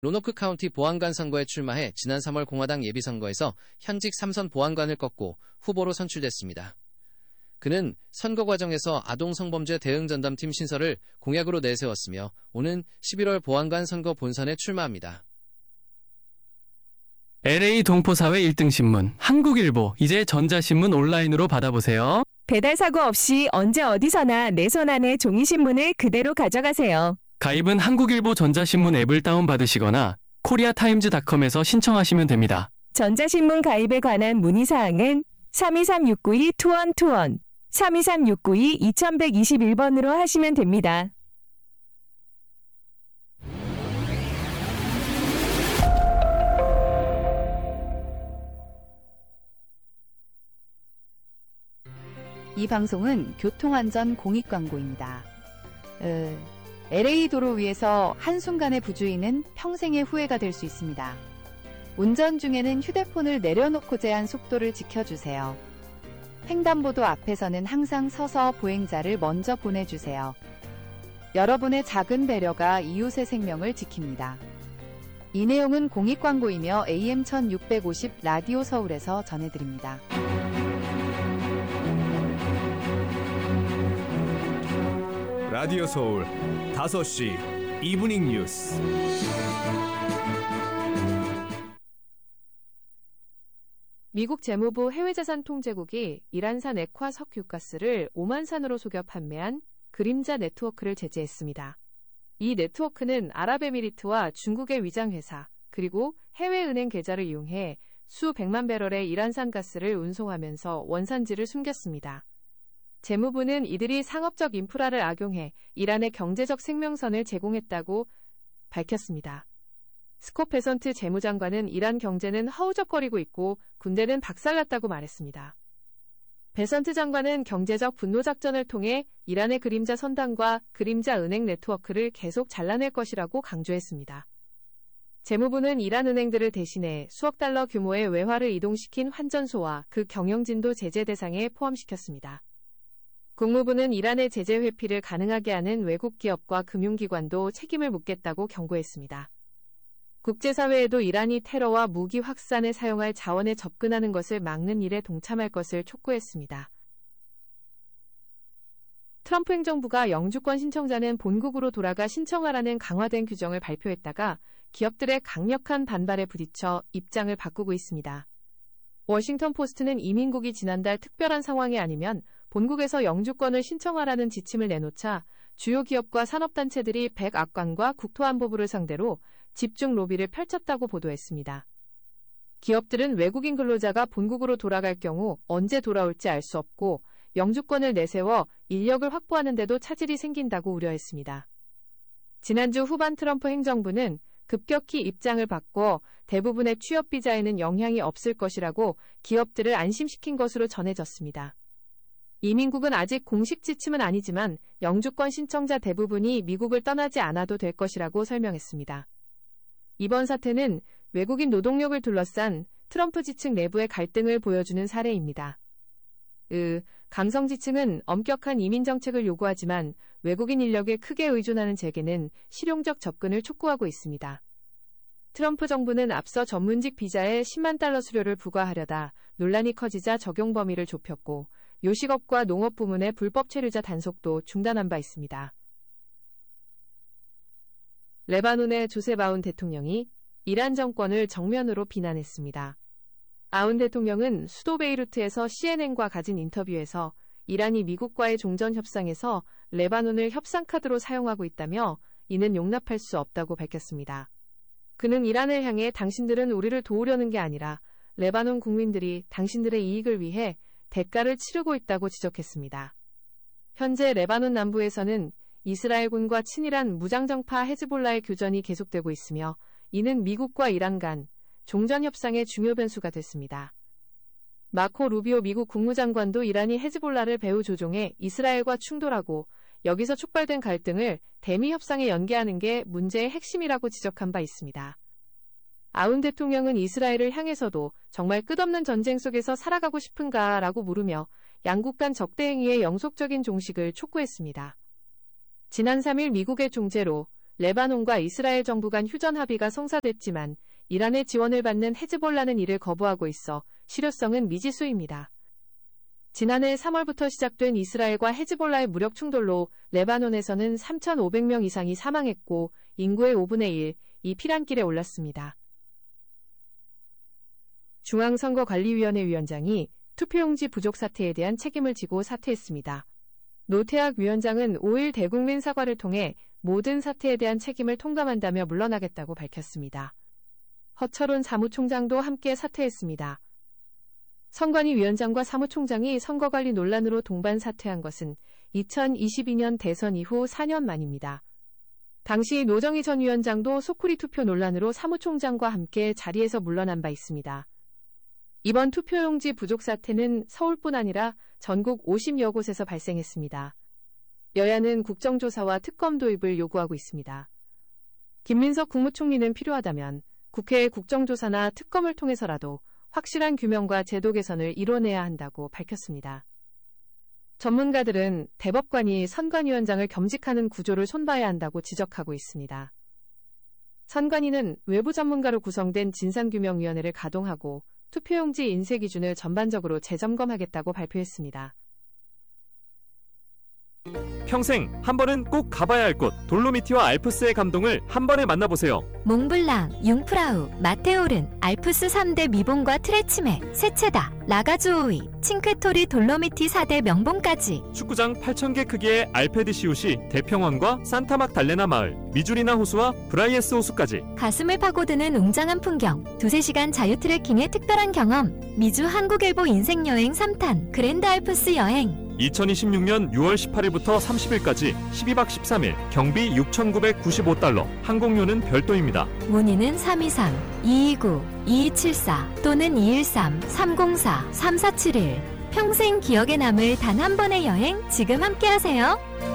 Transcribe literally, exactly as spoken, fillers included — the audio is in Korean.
로노크 카운티 보안관 선거에 출마해 지난 삼월 공화당 예비선거에서 현직 삼선 보안관을 꺾고 후보로 선출됐습니다. 그는 선거 과정에서 아동성범죄 대응전담팀 신설을 공약으로 내세웠으며 오는 십일월 보안관 선거 본선에 출마합니다. 엘에이 동포사회 일 등 신문 한국일보, 이제 전자신문 온라인으로 받아보세요. 배달사고 없이 언제 어디서나 내 손 안에 종이신문을 그대로 가져가세요. 가입은 한국일보 전자신문 앱을 다운받으시거나 코리아타임즈닷컴에서 신청하시면 됩니다. 전자신문 가입에 관한 문의사항은 삼이삼 육구이 이일이일, 삼이삼 육구이 이일이일 번으로 하시면 됩니다. 이 방송은 교통안전 공익광고입니다. 어, 엘에이 도로 위에서 한순간의 부주의는 평생의 후회가 될 수 있습니다. 운전 중에는 휴대폰을 내려놓고 제한 속도를 지켜주세요. 횡단보도 앞에서는 항상 서서 보행자를 먼저 보내주세요. 여러분의 작은 배려가 이웃의 생명을 지킵니다. 이 내용은 공익광고이며 에이엠 천육백오십 라디오 서울에서 전해드립니다. 라디오 서울 다섯 시 이브닝 뉴스. 미국 재무부 해외자산 통제국이 이란산 액화 석유가스를 오만산으로 속여 판매한 그림자 네트워크를 제재했습니다. 이 네트워크는 아랍에미리트와 중국의 위장회사 그리고 해외은행 계좌를 이용해 수백만 배럴의 이란산 가스를 운송하면서 원산지를 숨겼습니다. 재무부는 이들이 상업적 인프라를 악용해 이란의 경제적 생명선을 제공했다고 밝혔습니다. 스콧 베선트 재무장관은 이란 경제는 허우적거리고 있고 군대는 박살났다고 말했습니다. 베선트 장관은 경제적 분노작전을 통해 이란의 그림자 선당과 그림자 은행 네트워크를 계속 잘라낼 것이라고 강조했습니다. 재무부는 이란 은행들을 대신해 수억 달러 규모의 외화를 이동시킨 환전소와 그 경영진도 제재 대상에 포함시켰습니다. 국무부는 이란의 제재 회피를 가능하게 하는 외국 기업과 금융기관도 책임을 묻겠다고 경고했습니다. 국제사회에도 이란이 테러와 무기 확산에 사용할 자원에 접근하는 것을 막는 일에 동참할 것을 촉구했습니다. 트럼프 행정부가 영주권 신청자는 본국으로 돌아가 신청하라는 강화된 규정을 발표했다가 기업들의 강력한 반발에 부딪혀 입장을 바꾸고 있습니다. 워싱턴 포스트는 이민국이 지난달 특별한 상황이 아니면 본국에서 영주권을 신청하라는 지침을 내놓자 주요 기업과 산업단체들이 백악관과 국토안보부를 상대로 집중 로비를 펼쳤다고 보도했습니다. 기업들은 외국인 근로자가 본국으로 돌아갈 경우 언제 돌아올지 알 수 없고 영주권을 내세워 인력을 확보하는 데도 차질이 생긴다고 우려했습니다. 지난주 후반 트럼프 행정부는 급격히 입장을 바꿔 대부분의 취업 비자에는 영향이 없을 것이라고 기업들을 안심시킨 것으로 전해졌습니다. 이민국은 아직 공식 지침은 아니지만 영주권 신청자 대부분이 미국을 떠나지 않아도 될 것이라고 설명했습니다. 이번 사태는 외국인 노동력을 둘러싼 트럼프 지층 내부의 갈등을 보여주는 사례입니다. 으, 감성 지층은 엄격한 이민 정책을 요구하지만 외국인 인력에 크게 의존하는 재계는 실용적 접근을 촉구하고 있습니다. 트럼프 정부는 앞서 전문직 비자에 십만 달러 수료를 부과하려다 논란이 커지자 적용 범위를 좁혔고 요식업과 농업 부문의 불법 체류자 단속도 중단한 바 있습니다. 레바논의 조셉 아운 대통령이 이란 정권을 정면으로 비난했습니다. 아운 대통령은 수도 베이루트에서 씨엔엔과 가진 인터뷰에서 이란이 미국과의 종전 협상에서 레바논을 협상 카드로 사용하고 있다며 이는 용납할 수 없다고 밝혔습니다. 그는 이란을 향해 당신들은 우리를 도우려는 게 아니라 레바논 국민들이 당신들의 이익을 위해 대가를 치르고 있다고 지적했습니다. 현재 레바논 남부에서는 이스라엘군과 친이란 무장정파 헤즈볼라의 교전이 계속되고 있으며 이는 미국과 이란 간 종전 협상의 중요 변수가 됐습니다. 마코 루비오 미국 국무장관도 이란이 헤즈볼라를 배후 조종해 이스라엘과 충돌하고 여기서 촉발된 갈등을 대미 협상에 연계하는 게 문제의 핵심이라고 지적한 바 있습니다. 아운 대통령은 이스라엘을 향해서도 정말 끝없는 전쟁 속에서 살아가고 싶은가라고 물으며 양국 간 적대 행위의 영속적인 종식을 촉구했습니다. 지난 삼 일 미국의 중재로 레바논과 이스라엘 정부 간 휴전 합의가 성사됐지만 이란의 지원을 받는 헤즈볼라는 이를 거부하고 있어 실효성은 미지수입니다. 지난해 삼월부터 시작된 이스라엘과 헤즈볼라의 무력 충돌로 레바논에서는 삼천오백 명 이상이 사망했고 인구의 오분의 일, 이 피란길에 올랐습니다. 중앙선거관리위원회 위원장이 투표용지 부족 사태에 대한 책임을 지고 사퇴했습니다. 노태학 위원장은 오일 대국민 사과를 통해 모든 사태에 대한 책임을 통감한다며 물러나겠다고 밝혔습니다. 허철훈 사무총장도 함께 사퇴했습니다. 선관위 위원장과 사무총장이 선거관리 논란으로 동반 사퇴한 것은 이천이십이 년 대선 이후 사 년 만입니다. 당시 노정희 전 위원장도 소쿠리 투표 논란으로 사무총장과 함께 자리에서 물러난 바 있습니다. 이번 투표용지 부족 사태는 서울뿐 아니라 전국 오십여 곳에서 발생했습니다. 여야는 국정조사와 특검 도입을 요구하고 있습니다. 김민석 국무총리는 필요하다면 국회의 국정조사나 특검을 통해서라도 확실한 규명과 제도 개선을 이뤄내야 한다고 밝혔습니다. 전문가들은 대법관이 선관위원장을 겸직하는 구조를 손봐야 한다고 지적하고 있습니다. 선관위는 외부 전문가로 구성된 진상규명위원회를 가동하고 투표용지 인쇄 기준을 전반적으로 재점검하겠다고 발표했습니다. 평생 한 번은 꼭 가봐야 할 곳 돌로미티와 알프스의 감동을 한 번에 만나보세요. 몽블랑, 융프라우, 마테오른, 알프스 삼 대 미봉과 트레치메, 세체다, 라가주오이, 칭크토리 돌로미티 사 대 명봉까지 축구장 팔천 개 크기의 알페디시우시 대평원과 산타막 달레나 마을, 미주리나 호수와 브라이에스 호수까지 가슴을 파고드는 웅장한 풍경, 두세 시간 자유 트레킹의 특별한 경험, 미주 한국일보 인생여행 삼 탄 그랜드 알프스 여행. 이천이십육 년 유월 십팔일부터 삼십일까지 십이 박 십삼 일 경비 육천구백구십오 달러, 항공료는 별도입니다. 문의는 삼이삼 이이구 이이칠사 또는 이일삼 삼공사 삼사칠일. 평생 기억에 남을 단 한 번의 여행 지금 함께하세요.